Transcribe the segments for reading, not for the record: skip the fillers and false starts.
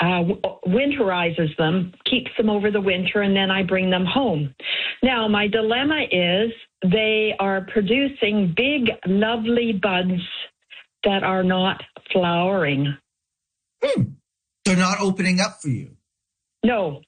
winterizes them, keeps them over the winter, and then I bring them home. Now, my dilemma is they are producing big, lovely buds that are not flowering. They're not opening up for you? No.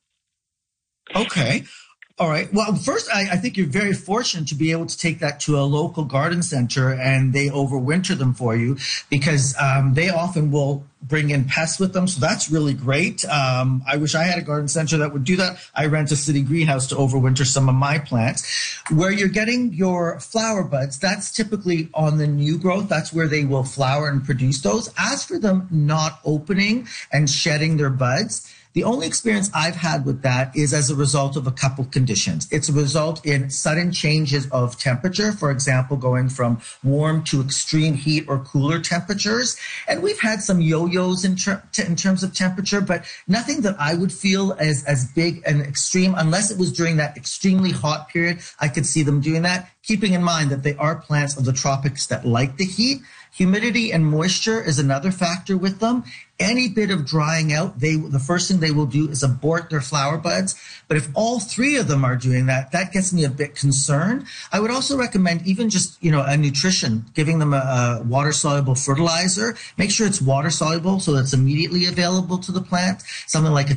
Okay. All right. Well, first, I think you're very fortunate to be able to take that to a local garden center and they overwinter them for you, because they often will bring in pests with them. So that's really great. I wish I had a garden center that would do that. I rent a city greenhouse to overwinter some of my plants. Where you're getting your flower buds, that's typically on the new growth. That's where they will flower and produce those. As for them not opening and shedding their buds, the only experience I've had with that is as a result of a couple conditions. It's a result in sudden changes of temperature, for example, going from warm to extreme heat or cooler temperatures. And we've had some yo-yos in terms of temperature, but nothing that I would feel as big and extreme, unless it was during that extremely hot period. I could see them doing that, keeping in mind that they are plants of the tropics that like the heat. Humidity and moisture is another factor with them. Any bit of drying out, the first thing they will do is abort their flower buds. But if all three of them are doing that, that gets me a bit concerned. I would also recommend even just, a nutrition, giving them a water-soluble fertilizer. Make sure it's water-soluble so that it's immediately available to the plant. Something like a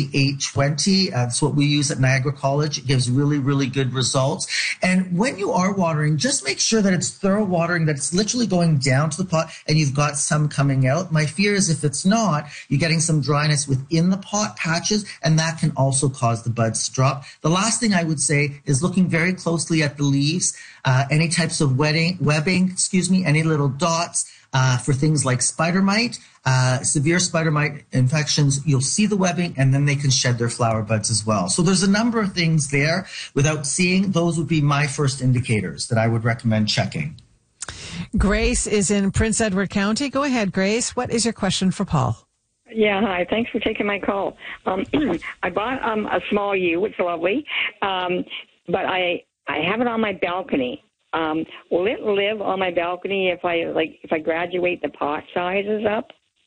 28-20. That's what we use at Niagara College. It gives really, really good results. And when you are watering, just make sure that it's thorough watering, that it's literally going down to the pot and you've got some coming out. My fear is if it's not, you're getting some dryness within the pot patches, and that can also cause the buds to drop. The last thing I would say is looking very closely at the leaves, any types of webbing, any little dots for things like spider mite, severe spider mite infections. You'll see the webbing, and then they can shed their flower buds as well. So there's a number of things there. Without seeing, those would be my first indicators that I would recommend checking. Grace is in Prince Edward County. Go ahead, Grace. What is your question for Paul? Yeah, hi. Thanks for taking my call. I bought a small yew. It's lovely, but I have it on my balcony. Will it live on my balcony if I graduate the pot sizes up?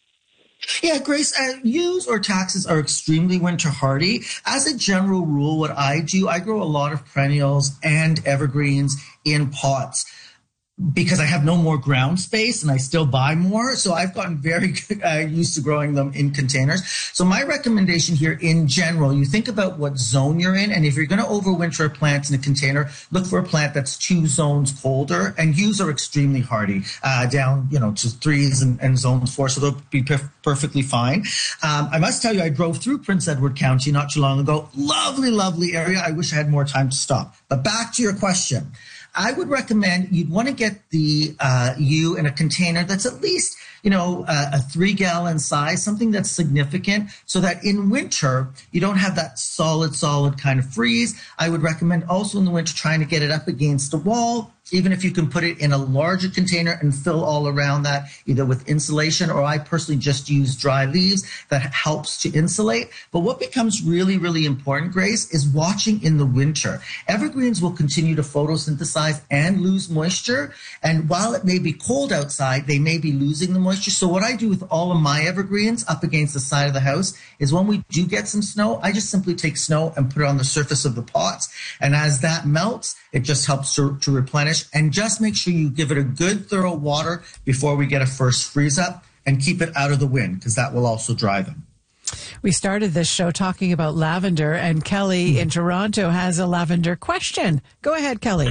Yeah, Grace, yews or taxus are extremely winter hardy. As a general rule, what I do, I grow a lot of perennials and evergreens in pots, because I have no more ground space and I still buy more. So I've gotten very used to growing them in containers. So my recommendation here in general, you think about what zone you're in. And if you're going to overwinter a plant in a container, look for a plant that's 2 zones colder. And yews are extremely hardy, down, to 3s and zone 4. So they'll be perfectly fine. I must tell you, I drove through Prince Edward County not too long ago. Lovely, lovely area. I wish I had more time to stop. But back to your question. I would recommend you'd want to get the yew in a container that's at least, a 3-gallon size, something that's significant, so that in winter you don't have that solid kind of freeze. I would recommend also in the winter trying to get it up against a wall, even if you can put it in a larger container and fill all around that, either with insulation, or I personally just use dry leaves that helps to insulate. But what becomes really, really important, Grace, is watching in the winter. Evergreens will continue to photosynthesize and lose moisture. And while it may be cold outside, they may be losing the moisture. So what I do with all of my evergreens up against the side of the house is when we do get some snow, I just simply take snow and put it on the surface of the pots. And as that melts, it just helps to replenish. And just make sure you give it a good thorough water before we get a first freeze up, and keep it out of the wind, because that will also dry them. We started this show talking about lavender, and Kelly in Toronto has a lavender question. Go ahead, Kelly.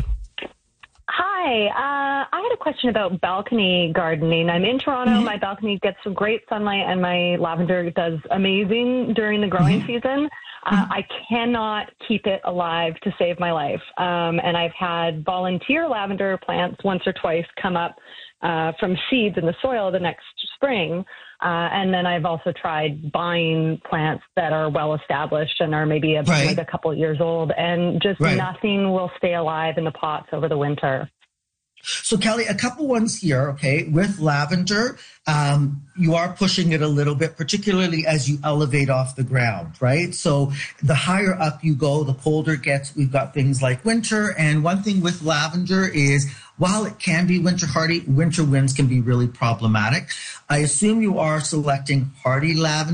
Hi. I had a question about balcony gardening. I'm in Toronto. My balcony gets some great sunlight, and my lavender does amazing during the growing season. I cannot keep it alive to save my life. And I've had volunteer lavender plants once or twice come up from seeds in the soil the next spring. And then I've also tried buying plants that are well established and are maybe like a couple of years old, and just nothing will stay alive in the pots over the winter. So, Kelly, a couple ones here, okay? With lavender, you are pushing it a little bit, particularly as you elevate off the ground, right? So the higher up you go, the colder it gets. We've got things like winter. And one thing with lavender is, while it can be winter hardy, winter winds can be really problematic. I assume you are selecting hardy lavender.